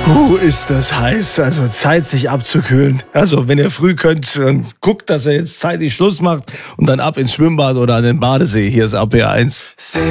Ist das heiß. Also Zeit, sich abzukühlen. Also wenn ihr früh könnt, dann guckt, dass ihr jetzt zeitig Schluss macht und dann ab ins Schwimmbad oder an den Badesee. Hier ist RPR 1.